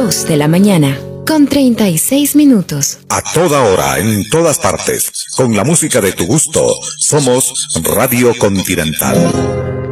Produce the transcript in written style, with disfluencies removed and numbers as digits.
2 de la mañana, con 36 minutos. A toda hora, en todas partes, con la música de tu gusto, somos Radio Continental.